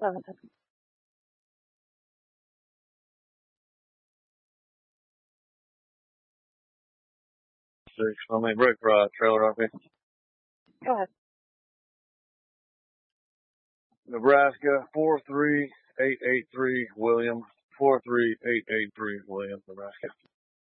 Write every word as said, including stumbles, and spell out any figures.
Six. I mean, break ride trailer up here. Go ahead. Nebraska four three eight eight three William four three eight eight three William, Nebraska.